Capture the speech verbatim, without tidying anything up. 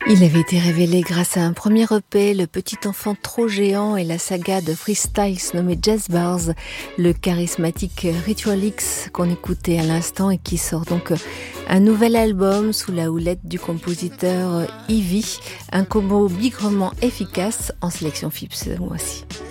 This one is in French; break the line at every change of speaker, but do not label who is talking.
Il avait été révélé grâce à un premier E P, Le Petit Enfant Trop Géant et la saga de freestyles nommée Jazz Bars, le charismatique Ritual X qu'on écoutait à l'instant et qui sort donc un nouvel album sous la houlette du compositeur Ivy, un combo bigrement efficace en sélection Philips ce mois-ci.